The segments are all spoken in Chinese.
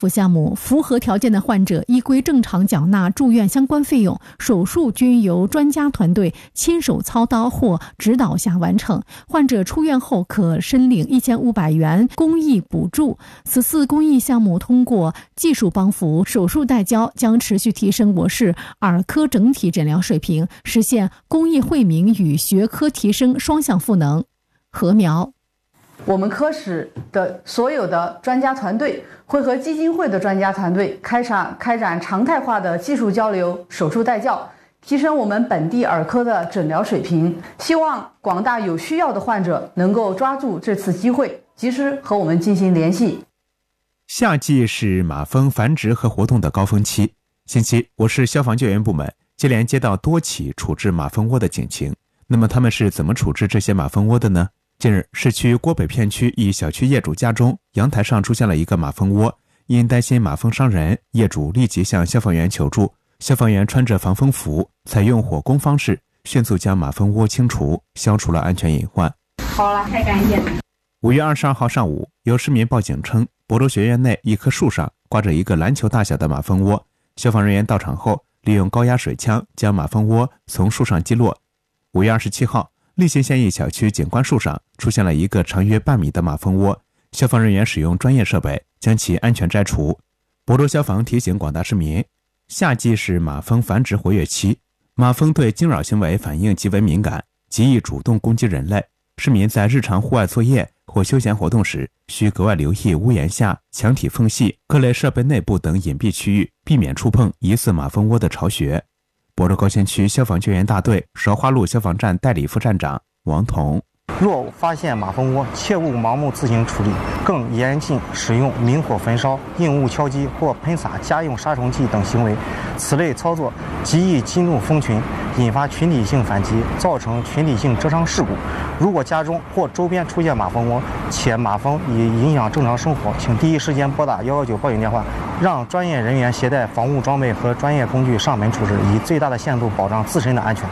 项目符合条件的患者依规正常缴纳住院相关费用，手术均由专家团队亲手操刀或指导下完成。患者出院后可申领1500元公益补助。此次公益项目通过技术帮扶、手术代交，将持续提升我市耳科整体诊疗水平，实现公益惠民与学科提升双向赋能。禾苗， 我们科室的所有的专家团队会和基金会的专家团队开展常态化的技术交流、手术代教，提升我们本地耳科的诊疗水平。希望广大有需要的患者能够抓住这次机会，及时和我们进行联系。 夏季是马蜂繁殖和活动的高峰期，近期我市消防救援部门接连接到多起处置马蜂窝的警情。那么他们是怎么处置这些马蜂窝的呢？近日，市区郭北片区一小区业主家中阳台上出现了一个马蜂窝，因担心马蜂伤人，业主立即向消防员求助。消防员穿着防风服，采用火攻方式，迅速将马蜂窝清除，消除了安全隐患。 好了，太感谢了。 5月22号上午，有市民报警称，亳州学院内一棵树上挂着一个篮球大小的马蜂窝。消防人员到场后，利用高压水枪将马蜂窝从树上击落。5月27号，利信县一小区景观树上出现了一个长约半米的马蜂窝，消防人员使用专业设备将其安全摘除。亳州消防提醒广大市民，夏季是马蜂繁殖活跃期，马蜂对惊扰行为反应极为敏感，极易主动攻击人类。市民在日常户外作业或休闲活动时，需格外留意屋檐下、墙体缝隙、各类设备内部等隐蔽区域，避免触碰疑似马蜂窝的巢穴。亳州高新区消防救援大队芍花路消防站代理副站长王彤， 若发现马蜂窝，切勿盲目自行处理，更严禁使用明火焚烧、硬物敲击或喷洒家用杀虫剂等行为。此类操作极易激怒蜂群，引发群体性反击，造成群体性蛰伤事故。如果家中或周边出现马蜂窝，且马蜂已影响正常生活，请第一时间拨打119报警电话，让专业人员携带防护装备和专业工具上门处置，以最大的限度保障自身的安全。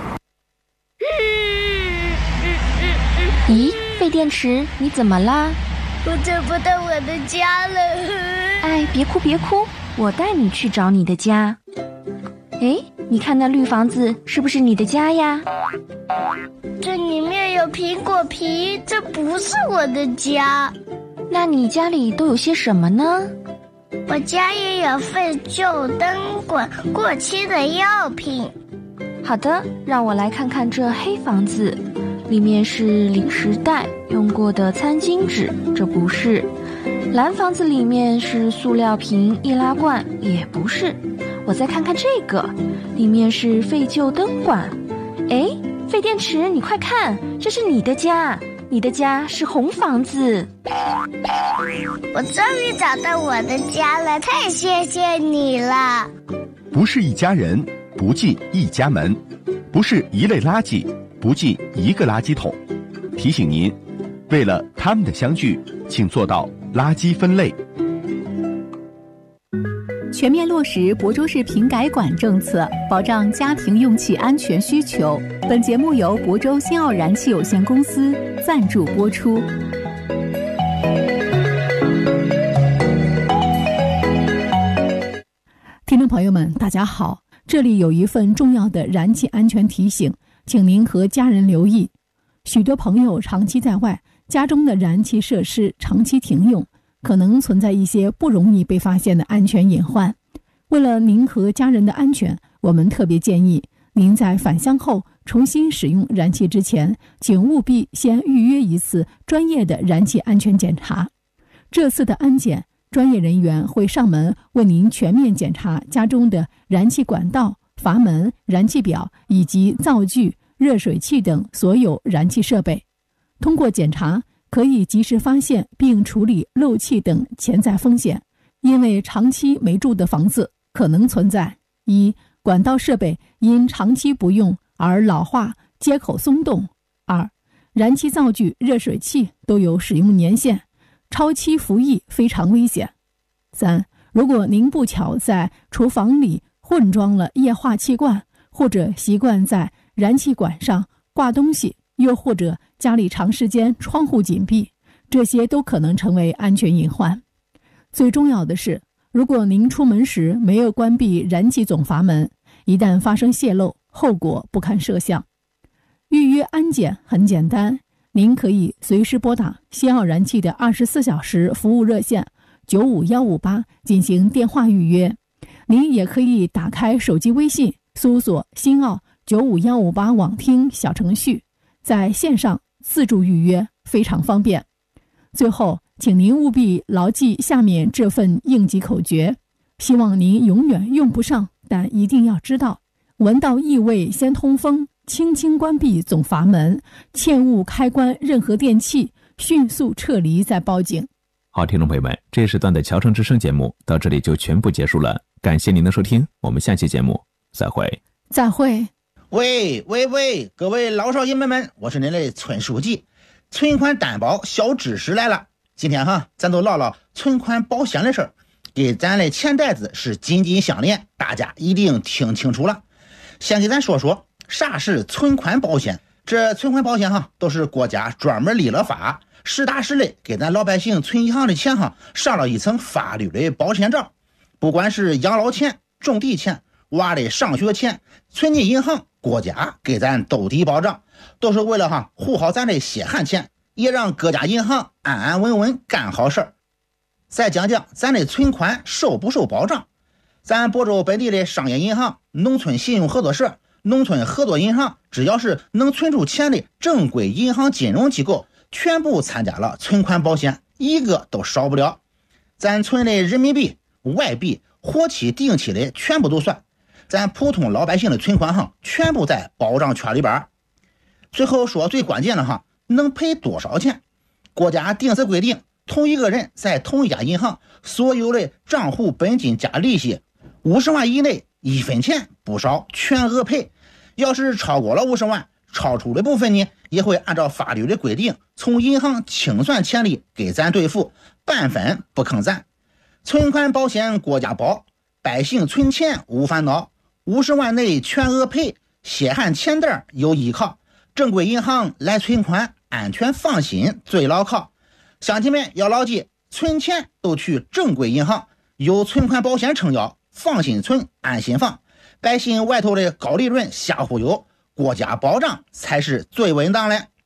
咦，废电池，你怎么啦？ 我找不到我的家了。 哎，别哭别哭，我带你去找你的家。哎，你看那绿房子是不是你的家呀？ 这里面有苹果皮，这不是我的家。 那你家里都有些什么呢？ 我家也有废旧灯管、过期的药品。 好的，让我来看看这黑房子，里面是零食袋、用过的餐巾纸，这不是。蓝房子里面是塑料瓶、易拉罐，也不是。我再看看这个，里面是废旧灯管。哎，废电池，你快看，这是你的家，你的家是红房子。 我终于找到我的家了，太谢谢你了。 不是一家人，不进一家门；不是一类垃圾，不进一个垃圾桶。提醒您，为了他们的相聚，请做到垃圾分类。 全面落实亳州市瓶改管政策，保障家庭用气安全需求。本节目由亳州新奥燃气有限公司赞助播出。 听众朋友们，大家好，这里有一份重要的燃气安全提醒，请您和家人留意。许多朋友长期在外，家中的燃气设施长期停用，可能存在一些不容易被发现的安全隐患。为了您和家人的安全，我们特别建议您在返乡后重新使用燃气之前，请务必先预约一次专业的燃气安全检查。这次的安检，专业人员会上门为您全面检查家中的燃气管道、阀门、燃气表以及灶具、热水器等所有燃气设备。通过检查，可以及时发现并处理漏气等潜在风险，因为长期没住的房子可能存在：一、管道设备因长期不用而老化、接口松动；二、燃气灶具、热水器都有使用年限，超期服役非常危险；三、如果您不巧在厨房里混装了液化气罐，或者习惯在燃气管上挂东西，又或者家里长时间窗户紧闭，这些都可能成为安全隐患。最重要的是， 如果您出门时没有关闭燃气总阀门，一旦发生泄漏，后果不堪设想。预约安检很简单，您可以随时拨打新奥燃气的24小时服务热线95158进行电话预约。您也可以打开手机微信，搜索新奥95158网听小程序，在线上自助预约，非常方便。最后，请您务必牢记下面这份应急口诀，希望您永远用不上，但一定要知道：闻到异味先通风，轻轻关闭总阀门，切勿开关任何电器，迅速撤离再报警。 好，听众朋友们，这一时段的侨城之声节目到这里就全部结束了，感谢您的收听，我们下期节目再会。 再会。 喂，各位老少爷们，我是您的村书记。存款担保小知识来了，今天咱都唠唠存款保险的事儿，给咱的钱袋子是紧紧相连，大家一定听清楚了。先给咱说说啥是存款保险。这存款保险都是国家专门立了法，实打实的给咱老百姓存银行的钱上了一层法律的保险罩。不管是养老钱、种地钱、娃的上学钱，存进银行，国家给咱兜底保障，都是为了护好咱的血汗钱，也让各家银行安安稳稳干好事儿。再讲讲咱的存款受不受保障。咱亳州本地的商业银行、农村信用合作社、农村合作银行，只要是能存出钱的正规银行金融机构，全部参加了存款保险，一个都少不了。咱存的人民币、外币、活期、定期的全部都算，咱普通老百姓的存款全部在保障圈里边。最后说最关键的能赔多少钱？国家定死规定，同一个人在同一家银行所有的账户本金加利息50万以内，1分钱不少，全额赔。要是超过了50万，超出的部分呢，也会按照法律的规定从银行清算钱里给咱兑付，半分不坑咱。存款保险国家保，百姓存钱无烦恼，50万内全额赔，血汗钱袋有依靠，正规银行来存款，安全放心最牢靠。乡亲们要牢记，存钱都去正规银行，有存款保险撑腰，放心存，安心放。百姓外头的高利润瞎忽悠，国家保障才是最稳当的。